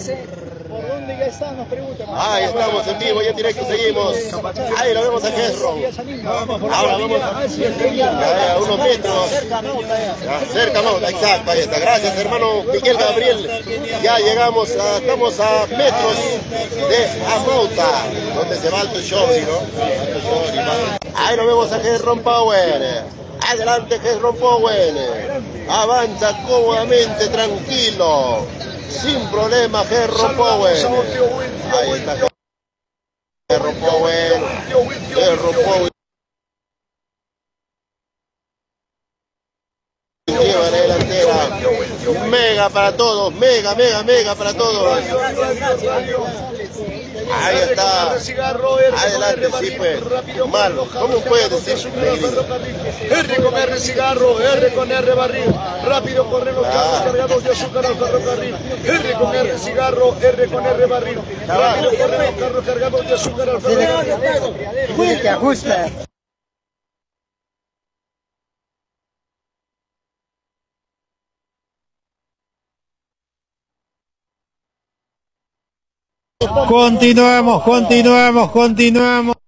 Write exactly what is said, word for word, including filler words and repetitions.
¿Por dónde ya está? Nos preguntan. Ahí estamos en vivo, ya en directo seguimos. Ahí lo vemos a Gerro. Ahora vamos a, ya, a unos metros. Ya, cerca nota, exacto, ahí está. Gracias, hermano Miguel Gabriel. Ya llegamos, a, estamos a metros de Amauta, donde se va Alto Shori, ¿no? Ahí lo vemos a Gerron Power. Adelante Gerron Power. Avanza cómodamente, tranquilo. Sin problema, Gerron Power. Ahí está Gerron Power. Gerron Power. Lleva la delantera. Mega para todos. Mega, mega, mega para todos. Ahí está. Adelante, sí, pues. Malo. ¿Cómo puede decir? R con R cigarro, R con R barril. Rápido corren los carros cargados de azúcar al ferrocarril. R con R cigarro, R con R barril. Rápido corren los carros cargados de azúcar al ferrocarril. Fuerte, ajusta. Continuamos, continuamos, continuamos.